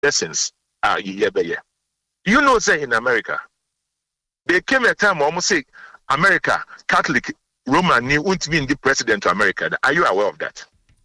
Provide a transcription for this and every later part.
lessons are you know, say in America, there came a time almost say America, Catholic, Roman, you won't be the president of America. Are you aware of that?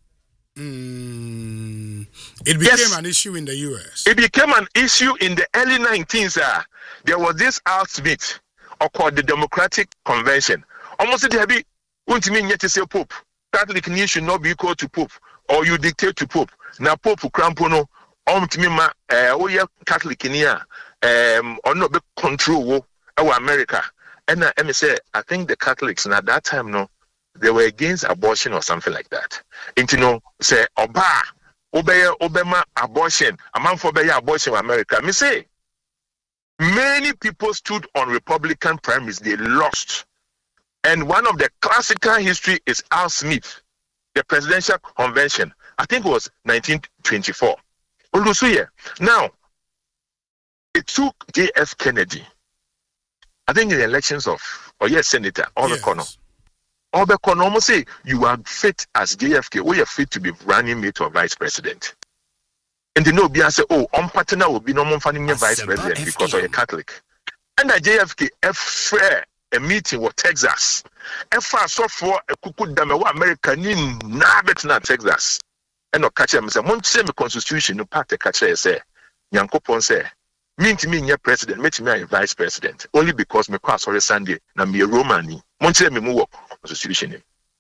It became an issue in the US. It became an issue in the early 19s. There was this Al Smith, or called the Democratic Convention. Almost there be won't mean yet to say Pope. Catholic news should not be equal to Pope, or you dictate to Pope. Now Pope Crampono, Catholic in here, or not be control over America. And I say, I think the Catholics at that time, no, they were against abortion or something like that. And you know, say, Obama abortion, a man for abortion in America. Me say, many people stood on Republican primaries, they lost. And one of the classical history is Al Smith, the presidential convention. I think it was 1924. Now, it took J.F. Kennedy, I think in the elections of, Senator, Obekono almost say, you are fit as JFK, we are fit to be running mate or vice president. And the no be say, partner will be no more funding vice president because you're a Catholic. And the JFK, a meeting with Texas. So for a cuckoo dame, America, na Texas. And no catch him say, Montsemi constitution, no party catch say, Yankopon say, mean to me, your president, make me a vice president, only because me pass on Sunday, na me a Romani. Montsemi move constitution.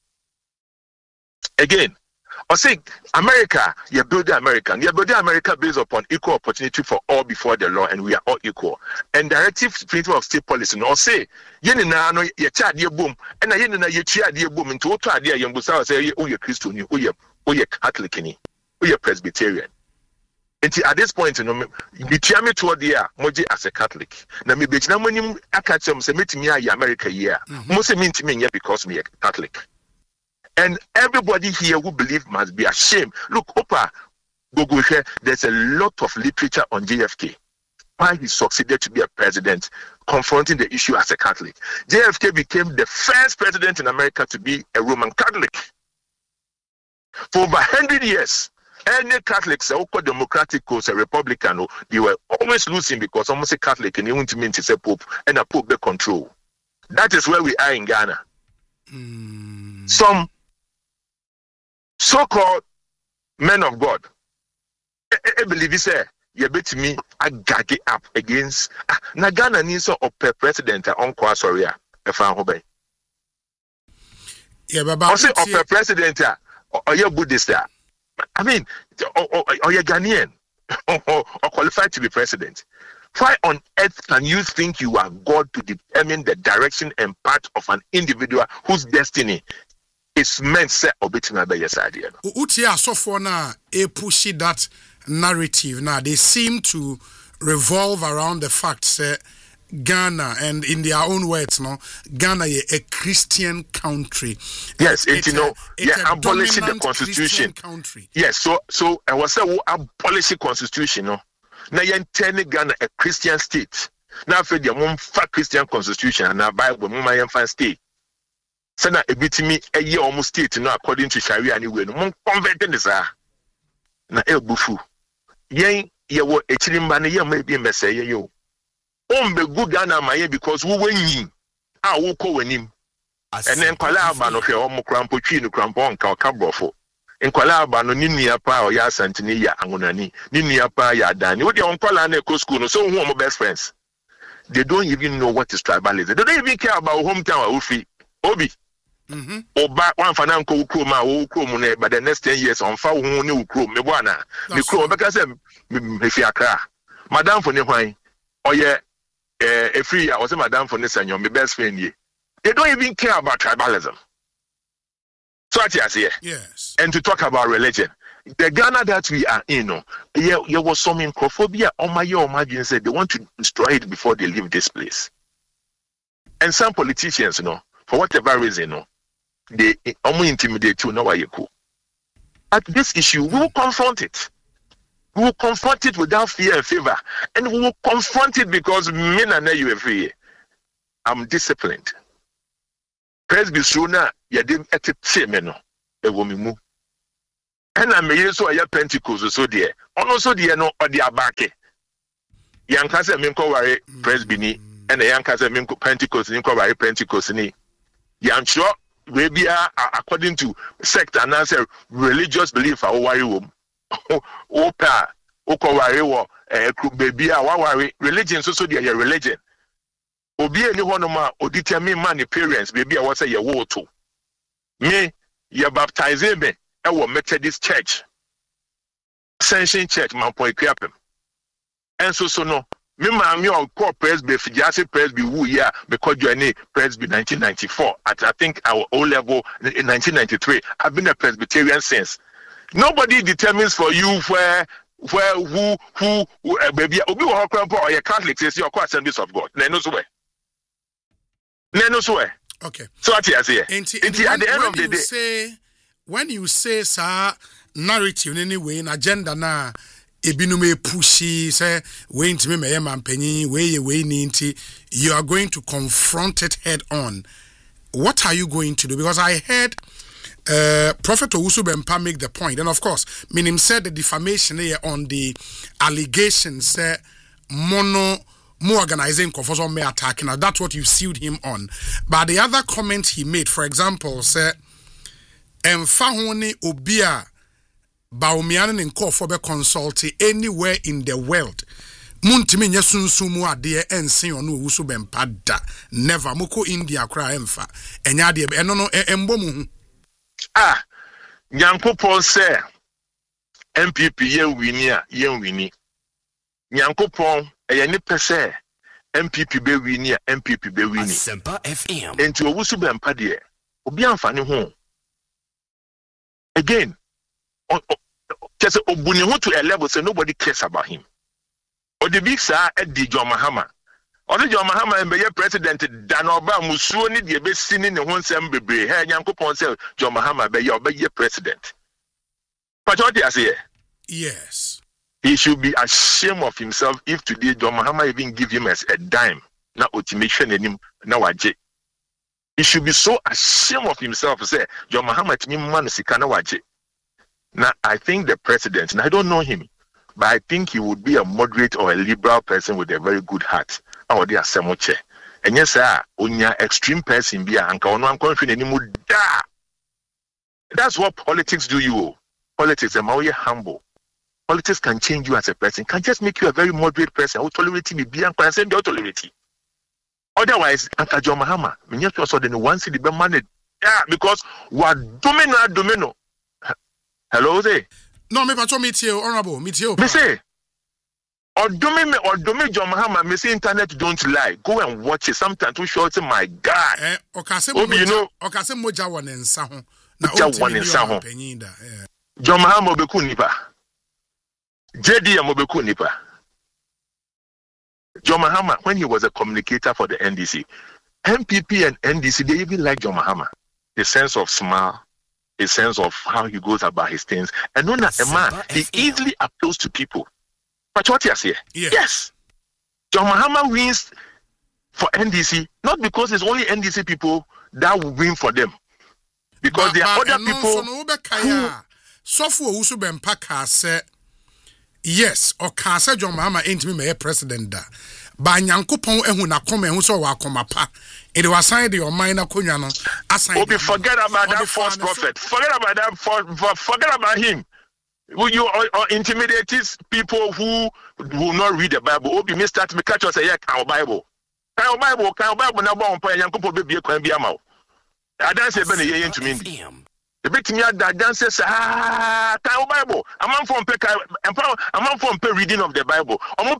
Again, I say America, you build America based upon equal opportunity for all before the law, and we are all equal. And directive principle of state policy, no say, yen na no ye cha de boom, and na yen na ye chia de boom into oto ade ye mbusa say ye Christian, ye Catholic ni, ye Presbyterian. And at this point, no, me tia me to there, moji as a Catholic. Na me be na monim aka chem say metimi aye America here. Mo say me ntimi nye because me a Catholic. And everybody here who believe must be ashamed. Look, Opa, go here. There's a lot of literature on JFK. Why he succeeded to be a president, confronting the issue as a Catholic. JFK became the first president in America to be a Roman Catholic. For over 100 years, any Catholics, Democratic or Republican, they were always losing because almost a Catholic and they want to mean to say Pope and a Pope the control. That is where we are in Ghana. Some so-called men of God, I believe he said, you bet me, I gag it up against Nagana needs of president on Kwasoria, if I'm obey. Yeah, but also of president or your Buddhist. I mean, or your Ghanaian or qualified to be president. Why on earth can you think you are God to determine the direction and path of an individual whose destiny is meant set obitima by yes idea? Utia so for now push that narrative now. They seem to revolve around the fact that Ghana, and in their own words, no, Ghana is a Christian country. Yes, abolishing the constitution. Yes, so I was saying abolishing constitution, no. Now you're telling Ghana a Christian state. Now for the one Christian constitution and now Bible, my fan state. So now a bit me a year almost state, no, according to Sharia anyway. No converting this na bufu. Yen ye wo a chilimba ne ye maybe a message yo. Be good Ghana my because we win who call him. And then Kalaba no fair crampo tree no crampon cabrofo. In Kalaba no Ninia pa or ya Santinia Angonani, Ninia pa ya Dani. What you on Kalane school no so home best friends. They don't even know what is tribalism. They don't even care about hometown or Ufi. Obi. Or back one for Nanko Kroma or Kromune, but the next 10 years on Fau new Krom, Mewana, the Krom, because if you are Madame for Nehwine, or yeah. A free, I was a madam for this and you're my best friend. They don't even care about tribalism. So I say, yes. And to talk about religion, the Ghana that we are in, there was some microphobia on my imagine said they want to destroy it before they leave this place. And some politicians, for whatever reason, they intimidate you, know why you cool. At this issue, we will confront it. We will confront it without fear and favor. And we will confront it because men are not you free. I'm disciplined. Presby Suna, Yadim Etimeno, a woman. And I may so a Pentecost so dear. Also dear no or the abake. Young Casa Minko Wari Presbyni and the young Casa Minko Pentecost Minko Wari Pentecost ni. Young sure maybe according to sect and answer religious belief our wari wom. Opa Okowari wo baby a religion so dear religion. Obi any one ma determine man parents baby I was say your water. Me you baptize me our Methodist church. Ascension Church man point krapem. And so no me maami on call Presby Fijasi Presby woo yeah because you are Presby 1994 at I think our O level in 1993. I've been a Presbyterian since. Nobody determines for you where who baby obi wo krampo or your Catholic says you are Assemblies of God. No swear. Okay. So what you say? At the end of the day, when you say sir narrative in any way in agenda na ebinume pushy say we ntime meye mampanyin we ninti, you are going to confront it head on. What are you going to do? Because I heard Prophet Owusu Bempah make the point, and of course Minim said the defamation here on the allegations say more organizing confusion may attacking. Now that's what you sued him on. But the other comment he made, for example, said Mfahoni Obia Baumian and Kofobe consulting anywhere in the world. Muntimi nyesunsumu ade ensin onu Owusu Bempah da. Never moko India kra emfa. Enya de eno no embo mu. Nyankopon say MPP yen wini. Nyankopon ni pese MPP be wini MPP be wini. Asempa FM. Enti Owusu Bempah de obi amfani ho. Again, just obuni ho to a level so nobody cares about him. Or the big sir Eddie John Mahama. Or the John Mahama and be president Danoba Musuo ni de be sini ne ho nsem bebre. He Nyankopon say John Mahama be your president. But what you say? Yes. He should be ashamed of himself if today John Mahama even give him as a dime. Na ultimation him na waje. He should be so ashamed of himself to say John Mahama timi man sika na waje. Now I think the president, and I don't know him, but I think he would be a moderate or a liberal person with a very good heart. Or they are semoche. And yes, sir, onya extreme person be anka ono ankonfi nenimu da. That's what politics do you. Politics am how you humble. Politics can change you as a person, can just make you a very moderate person. Who tolerate me be and send you tolerate. Otherwise, Anka John Mahama, me just also the one city be managed. Yeah, because what domino. Hello there. No, me pacho meet you, honorable, meet you. Me say, or domi John Mahama, me say internet don't lie. Go and watch it. Sometimes we show it, my God. You know, okase moja wan ensa ho. Na o John Mahama obeku nipa. JD obeku nipa. John Mahama, when he was a communicator for the NDC, MPP and NDC, they even like John Mahama. The sense of smile, a sense of how he goes about his things. And known as a man, he easily appeals to people. But what you say? Yes. John Mahama wins for NDC, not because it's only NDC people that will win for them. Because there are other people who... Sofu Owusu Bempah say, yes, or Kasa John Mahama ain't me president da. Ba Nyankopon ehu na koma ehu so wa koma pa. It was signed your minor kunyano. Obi, forget about that false prophet. Forget about that. Forget about him. Will you intimidate people who will not read the Bible? Obi, me start me catch us say our Bible. Our Bible na ba on pa Nyankopon be bie kwan bia ma. Adan say be na ye into me. The bit me that dances our Bible. I'm from reading of the Bible.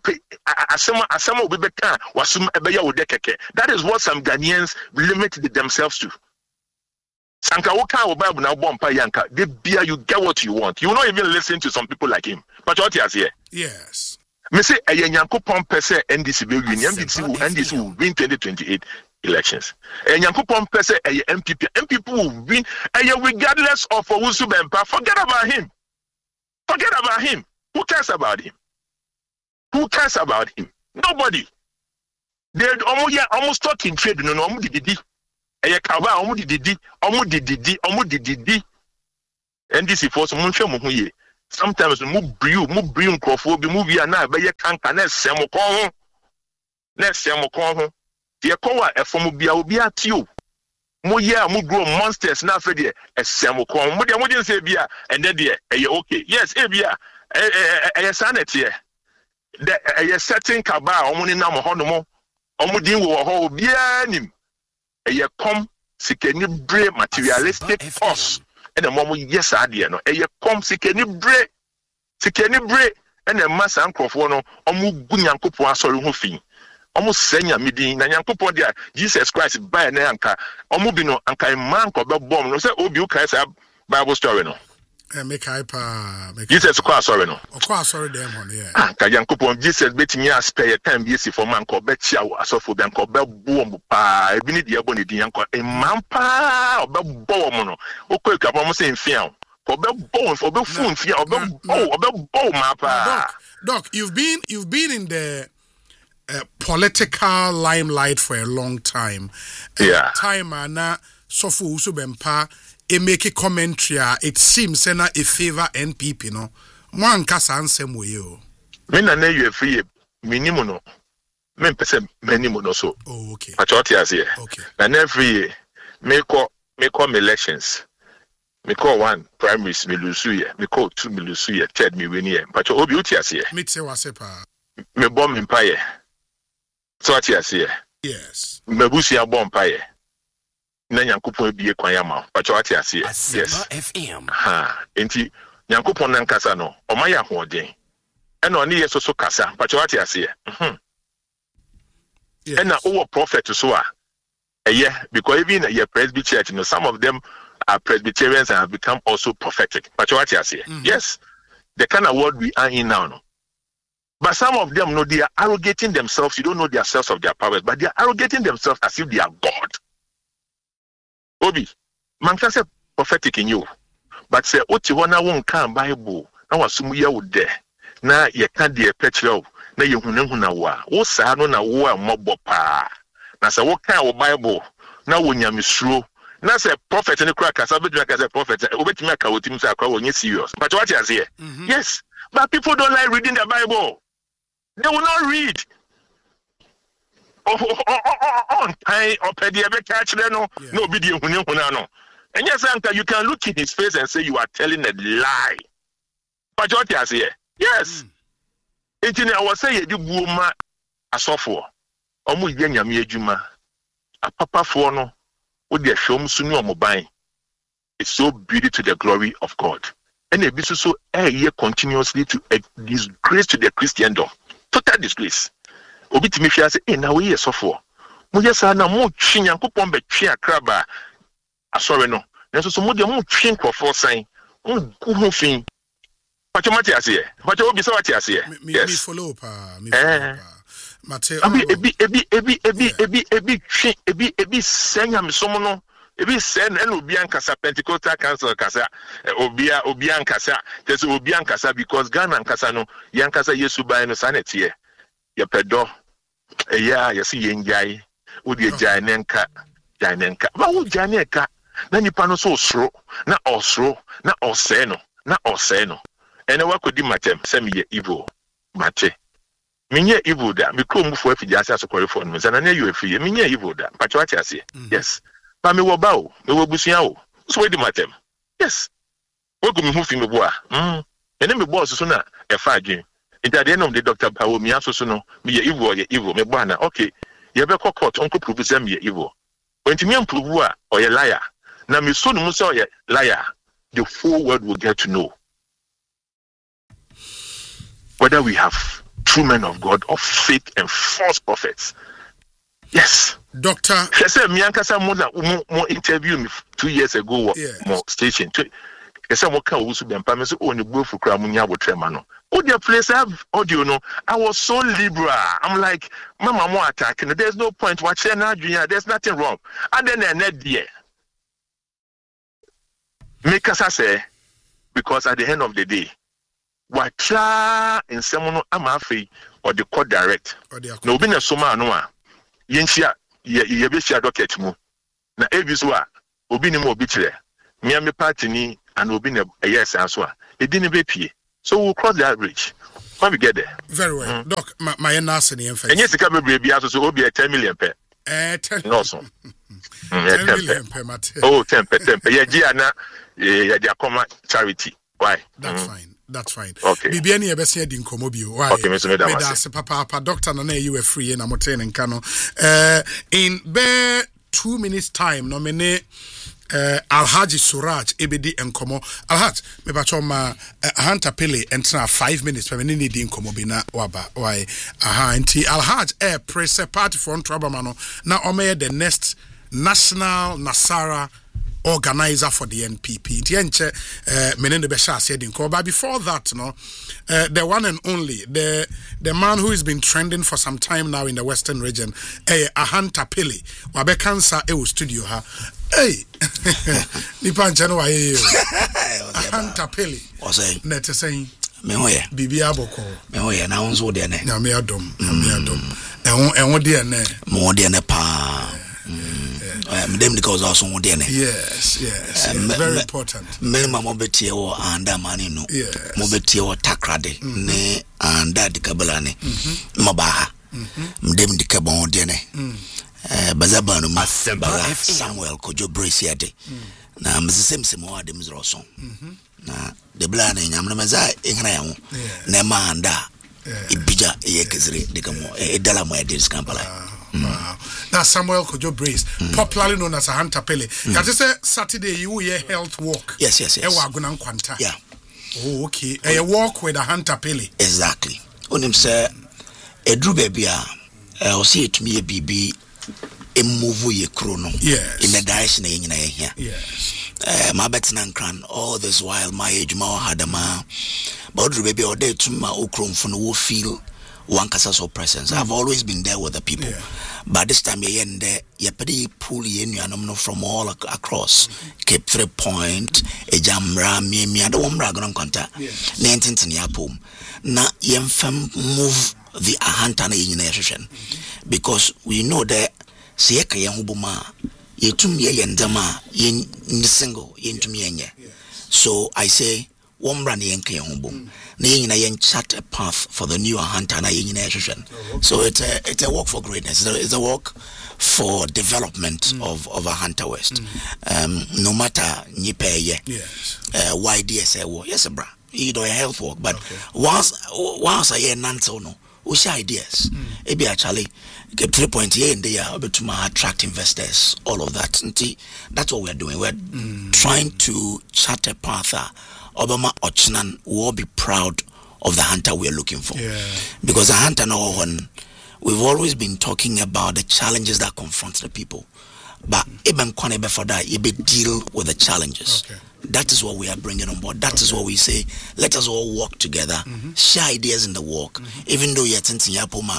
That is what some Ghanaians limit themselves to. Bible now you get what you want. You will not even listen to some people like him. But what he has here? Yes. Me say a Nyankopon pese NDC will win. NDC will win 2028 elections. And Nyankopon pese a MPP will win. And regardless of Owusu Bempah, forget about him. Forget about him. Who cares about him? Who cares about him? Nobody. They almost talking trade. No, almost didi. NDC force mo nhwe mo ho ye sometimes mo brew nkrofo bi mo wi na be ye kanka na sem ko ho ye ko wa efom bia obi atio mo ye mo grow monsters na afre de esem ko mo de mo din say bia ende de eye okay yes e bia eye sanete the eye certain kaba omo ni na mo hono mo omo din wo ho obi anim eye kom sikeni bre materialistic force ene mo yes ade no eye kom sikeni bre ene masa nkrofo no omo gu Nyankopon asori ho fi omo senya midin na Nyankopon dia Jesus Christ by na anka omo bi no anka man ko be bom no say obi u kai say Bible story no make hyper Jesus ko asori no ko asori dem on here ka Nyankopon Jesus betimi aspare time bi esi for man ko be chia asofo bi anka be bom pa ebi ni dia boni din anka man pa obe bom no okwa kwa mo say mfia obe bom obe fu mfia obe bom ma pa Doc, you've been in the political limelight for a long time. Yeah. Time na sofu usu bempa e make commentary it seems na e favor NPP no. Mo anka sansem we yo. Me na na UFA minimum no. Me pese minimum no so. Oh okay. Achoti ase. Okay. And every year me call elections. Me call one primaries me lose ye. Me call two me lose ye. Third me win ye. But obi uti ase. Me te wase pa. Me bomb empire. So what you say? Yes. Mebusi a bomb pie. Na Nyankopon ebie kwan ya ma. Pacho what you say? Yes. FM. Ha. Enti Nyankopon nan kasa no. O ma ya hoden. E na oni yeso so kasa. Pacho what you say? Yes. And na our prophet so a. Yeah, because even a Presby church, you know, some of them are Presbyterians and have become also prophetic. Pacho what you say? Yes. The kind of world we are in now no. But some of them know they are arrogating themselves. You don't know their selves of their powers, but they are arrogating themselves as if they are God. Obi, man can say prophetic in you, but say Oti wana won't come Bible. Now assume you would there. Na ye can't be a petrol. Na ye huna wa. O sa no na wa mobo pa. Na say what kind of Bible? Na wonya misro. Na say prophet in the crack as a bit like as a prophet. Obeti me ka wotim say akwa wonye serious. But what you say? Yes, but people don't like reading the Bible. They will not read. On time, or pediabe catch no video no. And yes, Uncle, you can look in his face and say you are telling a lie. But what you say? Yes. Engineer, I was saying you woman a software. Omu yenya mi ejuma. A papa for no. Wo de shom sunu omoban. It's so beauty to the glory of God. And a business so continuously to disgrace to the Christendom. Total disgrace. Obi timi fia say na we yes for. Mo yesa na mo twi Nyankopon be twi akraba. Asore no. Na so mo de mo twi nkofo san. Mo ku ho fin. Pacho mati ase. Pacho obi so wati ase. Me follow pa. Me follow pa. Mate. Ebi senya me somo no. Ebi sen en obi ankasa Pentecostal Council kasa obi ankasa there's obi ankasa because Ghana ankasa no yankasa Yesu bai no sanete ye pedo eya yesi yenjai odi ejai nenka ba wo jai nenka na nipa no so osro na ose no ene wakodi matem se me ye evil mate minye evil da me krom fo afijase asokore fo no sana na you afiye minye evil da pacho ati ase yes. Me wo ba o me wo busia o so we di matem yes we go me hu fi me bo a ene me boss so na e fa adwen nti ade no de Dr. Bawo mi aso so no me ye evil me bo na okay ye be court onko prove say me ye evil when me prove a o ye liar na me so no mu say o ye liar the whole world will get to know whether we have true men of God or fake and false prophets. Yes. Doctor, I said, Miankasa more interview me 2 years ago. More station. I said, what can we do? I'm only go for Kramunya with Tremano. Oh, their place I have audio. No, I was so liberal. I'm like, Mama, more attacking. There's no point watching now, Junior. There's nothing wrong. And then net dear. Make us say, because at the end of the day, what in someone amafi or the court direct. No, being a soma no. Yensia ye be share docket mu na ebi so a obi ni mo obi kire me party ni and will be a yes answer. It didn't be pay. So we'll cross that bridge when we get there. Very well. Doc, my nurse in the and yes, the cabinet will be also will be a 10 million per. 10 also. 10 million per. Oh, 10 per. Yeah, Gianna, yeah, charity. Why? That's fine. That's fine. Okay. Bibiani ebesia di nkomobio. Why? Okay, Mr. Medase papa doctor na you were free na moten nkano. In bare 2 minutes time nomine Alhaji Suraj ebedi enkomo. Alhaj me bacho ma Hunter Pele entra 5 minutes per me need nkomo bi na waba. Why? Nti Alhaj press party for Trabamano na omeye the next national Nasara organizer for the NPP. But before that, the one and only, the man who has been trending for some time now in the Western region, Hunter Pele, wabe cancer studio ha. Hey, Nipan Chano Hunter Pele. Net saying, Bibi Aboko. Me na unzo de ne. Na me adom. Enwo de ne. Mo de ne pa. Because also yes, very important. Minimum mobetie or anda manino. Mobetie or takrade ne anda di kabalane. Mabaha. Mdem di kabon dene. Bazabanu Masaba Samuel Kojo Brace yade. Na mzisem mo adem zroson. Na de blane nyamnamaza enhrayo. Ne ma anda ibija yekezire de kamo edala mo edis kampala. Wow. That's Samuel Kojo Brace, popularly known as a Hunter Pele. That is a Saturday you hear health walk. Yes. Yeah. Oh, okay. A walk with a Hunter Pele. Exactly. Unim say a drew baby I'll see it to me a BB a move ye chrono. Yes. In the direction in here. Yes. My betting cran all this while my age more had a ma. But drew baby or day to my okrom from the feel one casaso presence. I've always been there with the people. But this time you're pretty poorly in from all across Cape 3 Point, a jamra, me, I don't want to contact. 19th Yapum. Now, move the Ahantana in nation because we know that Sieka Yahubuma, Yetum Yendama, yin single, yin to me. So I say, Wombran Yankee Humbo. Yen chart a path for the new Ahantana in nation. So it's a walk for greatness. It's a walk for development of Ahanta West. No matter Nipeye, YDSA, yes, bra. You do a health walk, but once I hear Nanto, no, which ideas? Maybe actually get 3 point here and there, able to attract investors, all of that. That's what we're doing. We're trying to chart a path. Obama Ochnan will be proud of the hunter we're looking for. Because the hunter now one, we've always been talking about the challenges that confront the people. But even for that, you be deal with the challenges. That is what we are bringing on board. That is what we say. Let us all work together, share ideas in the work. Even though you're thinking,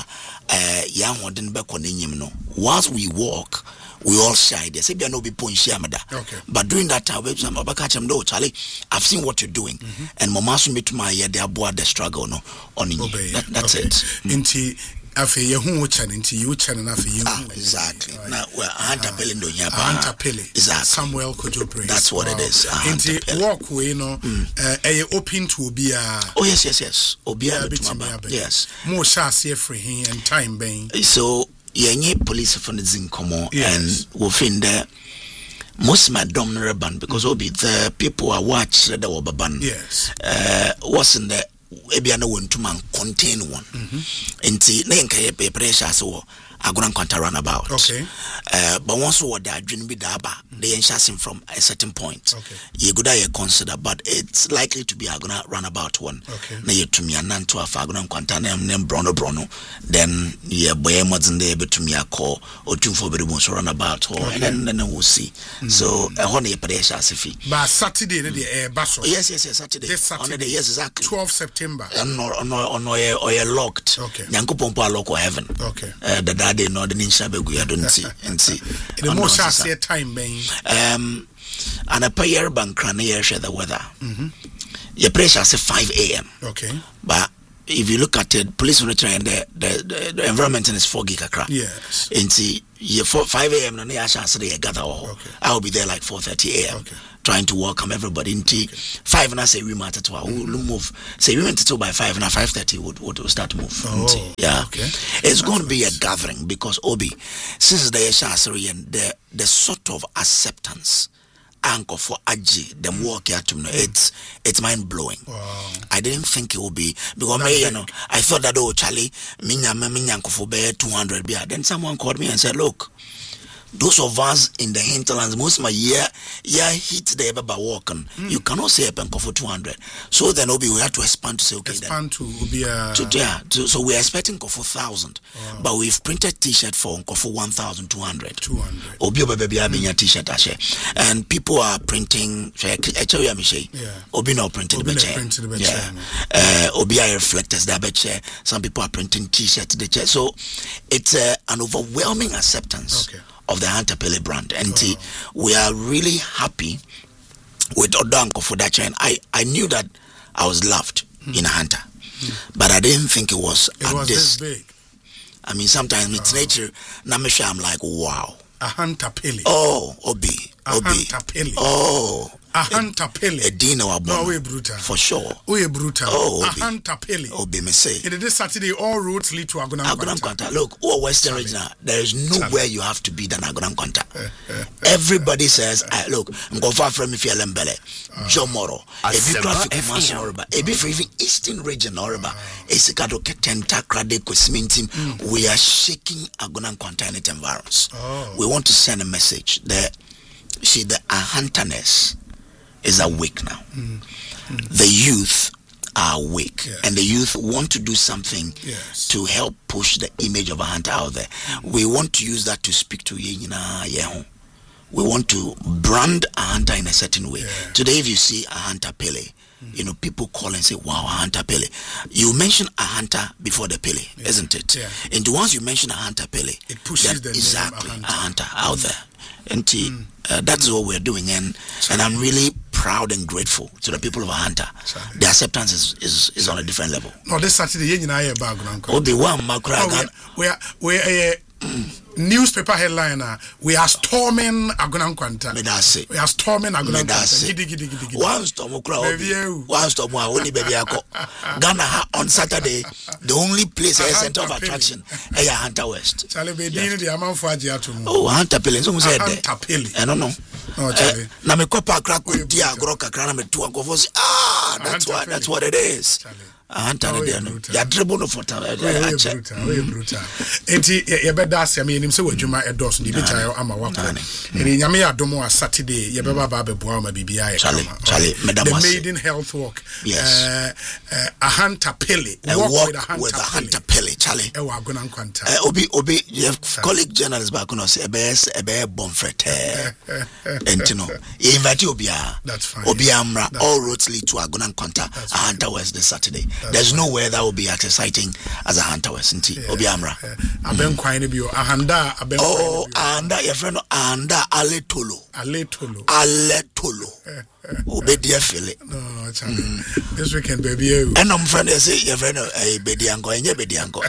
once we walk, we all share ideas. But during that time, Charlie, I've seen what you're doing. And Mamasu met my they are bored the struggle no on that's it. Afe yehu channel you channel afe yehu exactly. Now well Hunter Pele ndo nya pa. Hunter Pele. Exactly. Samuel Kojo Brace. That's what it is. Inti walk we no open to obia. Oh yes. Obia betuma. Yes. Mo sha se free him and time ben. So yenye police from the Zinkomo and we find that most my dominant band because obi the people are watch the obaban. Yes. Wasn't there Ebiana went to man contain one. Inti nenka ye pressure so agora kwanta runabout. But once what that dream be daba, they enchasing from a certain point. You could consider, but it's likely to be agora runabout one. Na ye to me ananto afa agora kwanta nem brono. Then ye boy modern dey to me a call or two for very so runabout or and then we'll see. So a honey pressure sifi. But Saturday the basso. Yes, Saturday. This Saturday. Yes, exactly. 12 September. No, you're locked. Nyankopon lock or heaven. The daddy no the ninsha begu ya don't see and see. The most I say time being and a payer bank crane share the weather. Your pressure say 5 a.m. But if you look at it, police will try and the environment is foggy kakra. And see 5 a.m. no near chance they gather all. I will be there like 4:30 a.m. trying to welcome everybody. Into 5 and I say we matter to we'll move. Say we went to by 5 and 5:30 would start to move. Yeah, okay. It's going to be a gathering because Obi, since the Yeshasari and the sort of acceptance anchor for Aji, them work here to know it's mind blowing. Wow. I didn't think it would be because I thought that Charlie, minya for 200 beer. Then someone called me and said, look, those of us in the hinterlands, most of my year hit the by walking. You cannot say a penko for 200. So then Obi we had to expand to say okay. Expand to Obi so we're expecting for 1,000. Wow. But we've printed t-shirt for 1,200. 200. Obi baby having t-shirt and people are printing Obi no printed the chair. Obi are reflectors that some people are printing t-shirts the chair. So it's an overwhelming acceptance. Okay. Of the Hunter Pele brand, and we are really happy with Odanko for that. And I knew that I was loved in a Hunter, but I didn't think it was this big. I mean, sometimes it's nature. Namisha, I'm like, wow, a Hunter Pele. Oh, Obi. Hunter Pele. Oh. A Hunter Pele. A dinner no, we brutal. For sure. We brutal. Oh, a Hunter Pele. Obi me say. It is this Saturday, all roads lead to Agonam Kwanta. Look, Western region, there is nowhere you have to be than Agonam Kwanta. Everybody says, look, I'm going far from me feel Mbele, Jomoro, Ebi traffic Mason Orba, Ebi for even Eastern region Orba, Esikado Ketenta Krade Kusmintim. We are shaking Agonam Kwanta in its environs. We want to send a message that the Ahanterness is awake now. The youth are awake, and the youth want to do something to help push the image of a hunter out there. We want to use that to speak to Yehun. We want to brand a hunter in a certain way. Today, if you see a Hunter Pele, people call and say, wow, a Hunter Pele. You mention a hunter before the Pele, isn't it? And once you mention a Hunter Pele, it pushes the exactly a hunter out there. And that's what we're doing, and I'm really proud and grateful to the people of Ahanta. The acceptance is on a different level. No, this Saturday, we're newspaper headline. We are storming Agonam Kwanta. We are storming Agonam Kwanta. One storm, only baby. Ghana on Saturday, the only place a center of attraction is Hunter West. Oh, Hunter Pele. So said I don't know. Na me kopa crack with dia groka krana me tu anko that's what it is. Hunter ya dribble no for brutal. Enti ye beda se me nim se wadwuma edos ni bicha ama wako. Eni nyame adomo a Saturday ye beba ba beboa ma bibia ye kama. The maiden health walk. Yes. A Hunter Pele. Walk with a Hunter Pele, Charlie. E wa Agonam Kwanta. Obi your colleague journalist back no say ebe bonfrete. Entino. You invite Obia. That's fine. Obia Amra all roads lead to Agonam Kwanta. A Hunter West this Saturday. There's nowhere that will be as exciting as a Hunter West. Obia Amra. Aben kwine bi o ahanda aben. Oh, anda your friend anda aletolo. Obedia feel it. No, this weekend, baby. And I'm friend say your friend Bediango and Bediango.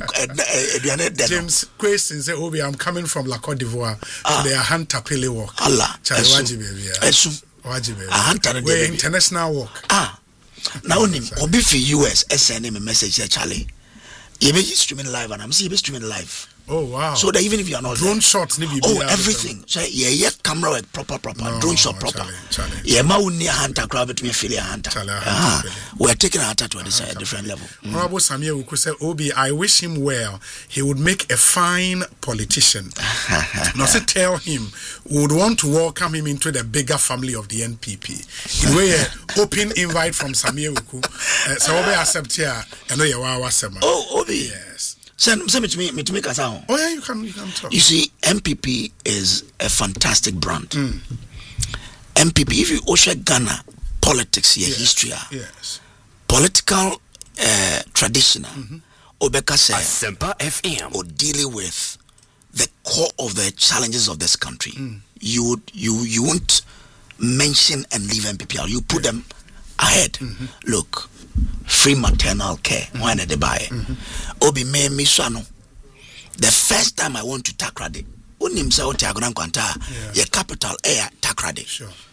James question say, Obi, I'm coming from La Côte d'Ivoire to the Hunter Pele walk. Allah. Waji baby. A Hunter we international walk. Now Obi for US send him a message here, Charlie. You be streaming live and I'm seeing you streaming live. Oh wow. So that even if you are not drone there, shots everything. So camera work proper drone shot proper. Yeah, Mauni Hunter crowd to me feel a Hunter. We're taking a Hunter to a different level. Honorable Samuel could say, Obi, I wish him well. He would make a fine politician. Not to tell him we would want to welcome him into the bigger family of the NPP. In way open invite from Samuel Uku. So Obi accept here and know your wawa sema. Oh, Obi. Yes. Send me to me Kazao. Oh yeah, you can talk. You see, MPP is a fantastic brand. MPP, if you Osha Ghana politics here, history, political traditional, Obeka says FM or dealing with the core of the challenges of this country. You won't mention and leave MPP out. You put them ahead. Look. Free maternal care. When they buy Obi me misano. The first time I went to Takrade, unim sa Agonam Kwanta, your capital air Takrade. Sure.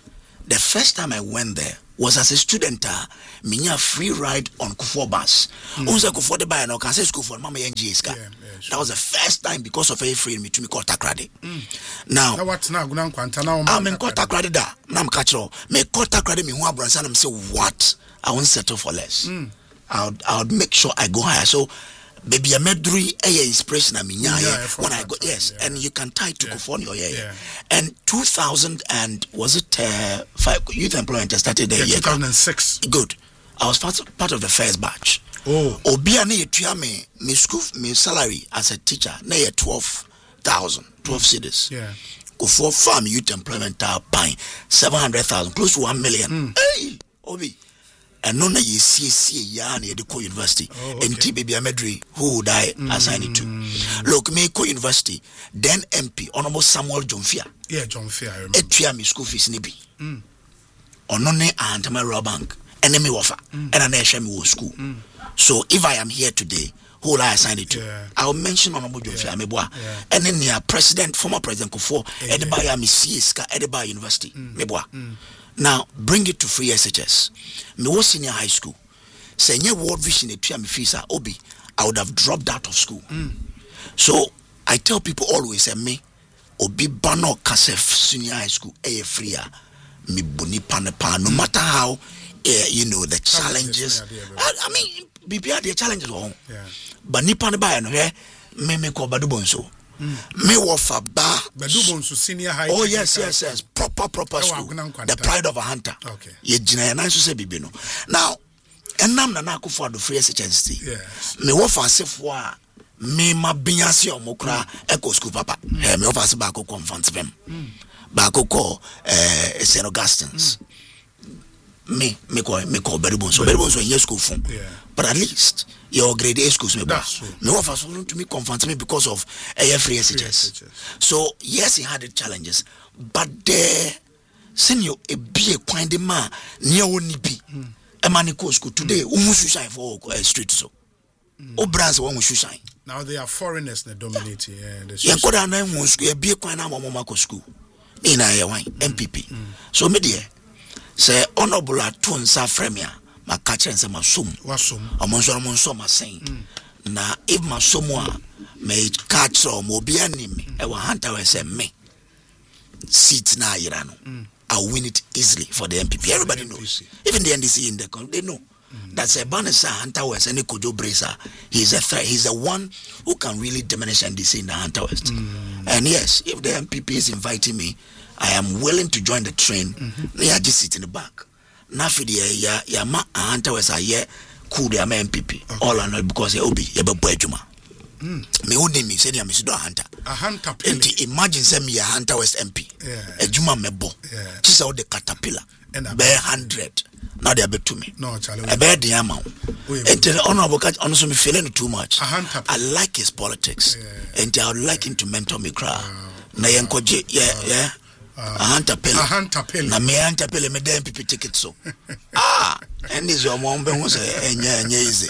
the first time I went there was as a student. Minya free ride on Kufuor bus. Unza Kufuor the buy no can say school for mama NGS car. That was the first time because of a free me to me call Takrade. Now what now guna kwanta now I'm in Takrade da. Nam catcho. Me call Takrade me hu abransa am say what? I won't settle for less. I would make sure I go higher. So baby amedri inspirationaminya when I go and you can tie to Kufuor and 2000 and was it 5 youth employment started there 2006 good. I was part of the first batch. Obia na yetua me school me salary as a teacher na 12 cedis. Kufuor farm youth employment pine 700,000 close to 1 million. Hey Obi and none ye see ya near the university and T baby Amedri who would I assign it to. Look, me university, then MP, Honorable Samuel Jomfia. Yeah, Jomfia, I remember. Etia me school fees nibi. Onone Antama Royal Bank, enemy wafa, and an Esham school. So if I am here today, who will I assign it to? I'll mention Honorable Jomfia Meboa. And then the president, former President Kufuor, Edebaya Misiska, Edebaya University, Meboa. Now bring it to free SHS. Me was senior high school. Say nye World Vision etua me fees Obi, I would have dropped out of school. So I tell people always say me Obi bano kasef senior high school free me boni panepa no matter how you know the challenges. I mean BPR the challenges but nipa ne ba no me ko badubonso. Me wafa ba Badubonso senior high. Oh yes proper school. The pride of a hunter. Okay. Ye jina na so se bibi no. Now enam na Kufuor do free SHS. Yes. Me wafa asefo a me ma binyase omokra eco school papa. Me wafa se ba ko confront them. Ba ko St. Augustine's. Me call Badubonso in school phone. But at least your grade A schools me offer to me confront me because of free SHS. So yes, he had its challenges, but there senior a be a kind man near only be a manico school today almost shine for street so brands one shine. Now they are foreigners that dominate yeah could I know school be a kind of mama school in a wine MPP. So media say honorable atonsa fremia ma catch and some assume amonso ma saying na if ma someone may catch or mobianim e wa hunter we say me seat na irano I'll win it easily for the MPP. Everybody knows, even the NDC in the country, they know that's a Banessa Hunter West and Kojo Bresa. He's a threat. He's the one who can really diminish NDC in the Hunter West. And yes, if the MPP is inviting me, I am willing to join the train. They are just sit in the back. Nafi ya ma Hunter West are cool they are MPP. All I know because Obi yebe juma. Me who name me say I'm a hunter. A hunter. Imagine send me a Hunter West MP. A juma mebo. She's out the caterpillar. And a bear 100. Now they are bet to me. No, Charlie. A bear the amount. And the honorable catch honestly me feeling too much. I like his politics. And I would like him to mentor me cry. Na yenkoje a hunter pele. Na me hunter pele me dem MPP ticket so. And this your mom who say easy.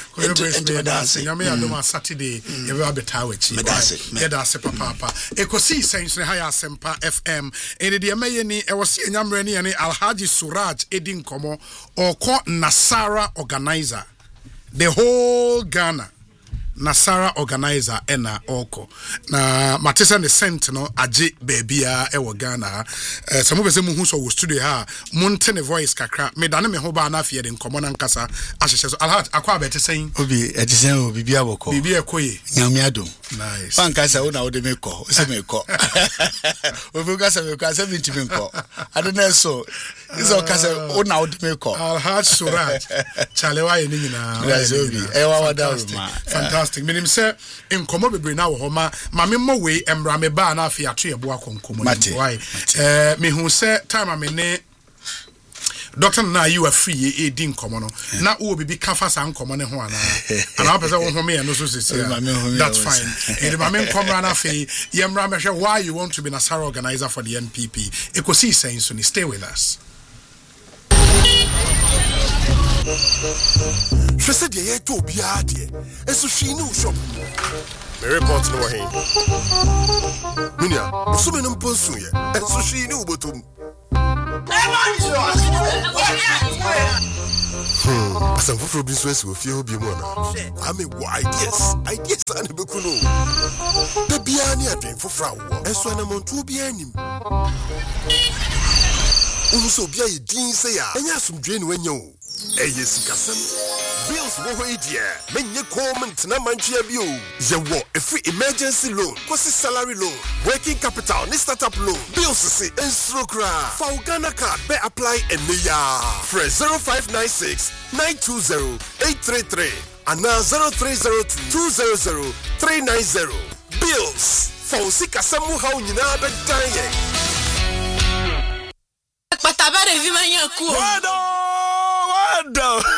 Saturday, you will be tired. That's papa. Ekosi sense higher sempa FM. And the Amayeni, I was seeing Yamreni and Alhaji Suraj Edin Komo or called Nasara organizer. The whole Ghana. Nasara organizer ena oko na matesa ne sentinel aje babia ewo Ghana some be say mu hu so wo studio ha monte ne voice kakra me dane me ho ba na afie de nkomo na nkasa ahyehye so alhat akwa be tesen obi etisen obi bia boko bibia ekoye nyame adom nice fan kasa wo na wo de me ko se me ko obi kasa me ko asa binti me ko adona so iso kasa wo na wo de me ko alhat Suraj chalewa ye ni nyina obi ewa wada ma fantastic menim say enkomo bebre na wo ho ma me mo we emra me ba na afia to ye bo akonkomo why me hu say time me ne doctor na you are free e din komo no na wo bibi kafa sa nkomo ne ho ana ana pese wo ho me no so sisi that's fine e ma me nkomra na fe ye mra me hwe why you want to be Nasara organizer for the NPP ekosi saying so stay with us. She said, "Yeah, to be hard, and so she knew shop." The report no way. Minya, so many person, and so she knew but Some for business with you be one. I mean, ideas and a bekuno. The Biani are doing for Frau, and so I'm on 2 Bianim. Also, be a dean say, and yes, some drain when you. Yes, bills wo idea. Men ye comment na manchia bio. Ye wo a free emergency loan, quasi salary loan, working capital, ni startup loan. Bills say instrucra. For Ghana card be apply and ya. Fresh 0596 920 833 and now 0302 200 390. Bills. For sika samu how you na be dying. But I better be my